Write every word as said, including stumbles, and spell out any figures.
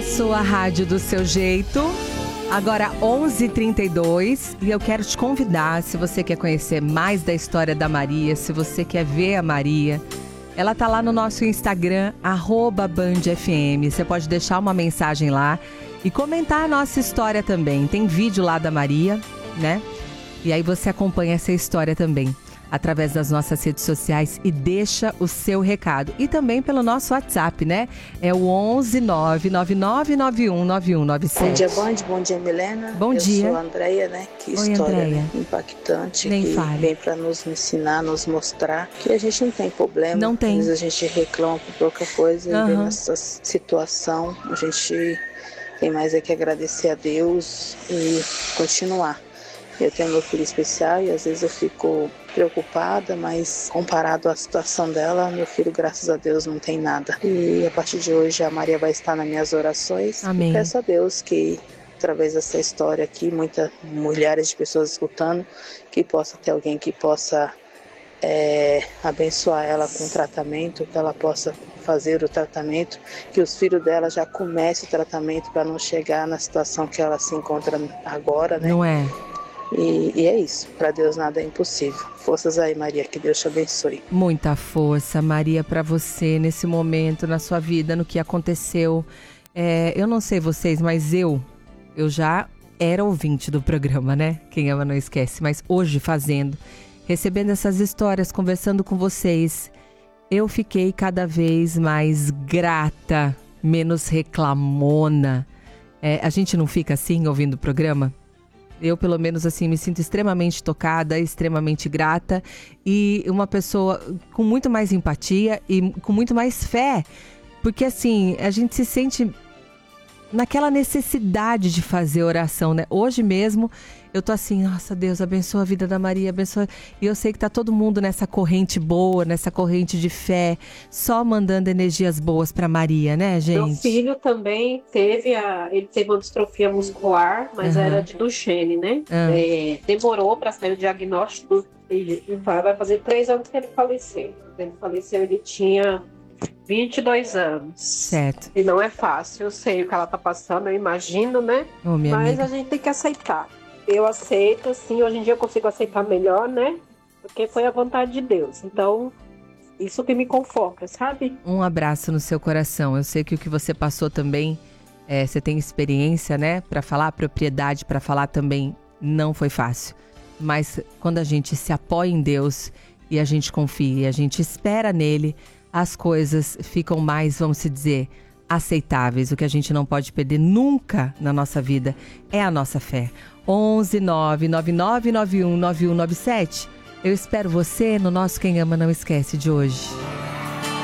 sua rádio do seu jeito. Agora onze e trinta e dois e eu quero te convidar, se você quer conhecer mais da história da Maria, se você quer ver a Maria, ela tá lá no nosso Instagram, arroba Band F M. Você pode deixar uma mensagem lá e comentar a nossa história também. Tem vídeo lá da Maria, né? E aí você acompanha essa história também através das nossas redes sociais e deixa o seu recado. E também pelo nosso WhatsApp, né? É o onze nove nove nove nove um nove um nove sete. Bom dia, Band. Bom dia, Milena. Bom eu dia. Eu sou a Andréia, né? Que Oi, história, Andréia. né? Impactante. Nem que fale. vem para nos ensinar, nos mostrar que a gente não tem problema. Não tem. Às vezes a gente reclama por pouca coisa Uhum. e vem nessa situação. A gente tem mais é que agradecer a Deus e continuar. Eu tenho meu filho especial e às vezes eu fico preocupada, mas comparado à situação dela, meu filho, graças a Deus, não tem nada. E a partir de hoje a Maria vai estar nas minhas orações. Amém. E peço a Deus que, através dessa história aqui, muitas milhares de pessoas escutando, que possa ter alguém que possa é, abençoar ela com o tratamento, que ela possa fazer o tratamento, que os filhos dela já comecem o tratamento para não chegar na situação que ela se encontra agora, né? Não é? E, e é isso, para Deus nada é impossível. Forças aí, Maria, que Deus te abençoe. Muita força, Maria, para você nesse momento, na sua vida, no que aconteceu. É, eu não sei vocês, mas eu, eu já era ouvinte do programa, né? Quem ama não esquece, mas hoje fazendo, recebendo essas histórias, conversando com vocês, eu fiquei cada vez mais grata, menos reclamona. É, a gente não fica assim ouvindo o programa? Eu, pelo menos, assim, me sinto extremamente tocada, extremamente grata e uma pessoa com muito mais empatia e com muito mais fé. Porque, assim, a gente se sente naquela necessidade de fazer oração, né? Hoje mesmo, eu tô assim, nossa, Deus, abençoa a vida da Maria, abençoa. E eu sei que tá todo mundo nessa corrente boa, nessa corrente de fé, só mandando energias boas pra Maria, né, gente? Meu filho também teve a, ele teve uma distrofia muscular, mas Uhum. era de Duchenne, né? Uhum. É, demorou para sair o diagnóstico e vai, vai fazer três anos que ele faleceu. Ele faleceu, ele tinha vinte e dois anos. Certo. E não é fácil, eu sei o que ela tá passando, eu imagino, né? Ô, minha mas amiga. a gente tem que aceitar. Eu aceito, sim, hoje em dia eu consigo aceitar melhor, né? Porque foi a vontade de Deus. Então, isso que me conforta, sabe? Um abraço no seu coração. Eu sei que o que você passou também, é, você tem experiência, né? Para falar, propriedade para falar também não foi fácil. Mas quando a gente se apoia em Deus e a gente confia e a gente espera nele, as coisas ficam mais, vamos se dizer, aceitáveis. O que a gente não pode perder nunca na nossa vida é a nossa fé. onze nove nove nove nove um nove um nove sete. Eu espero você no nosso Quem Ama Não Esquece de hoje.